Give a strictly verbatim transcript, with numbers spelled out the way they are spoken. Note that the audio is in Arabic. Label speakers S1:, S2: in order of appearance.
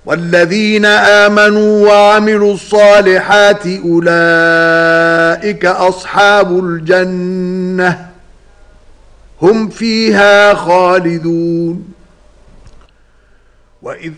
S1: والذين آمنوا وعملوا الصالحات أولئك أصحاب الجنة هم فيها خالدون. وإذ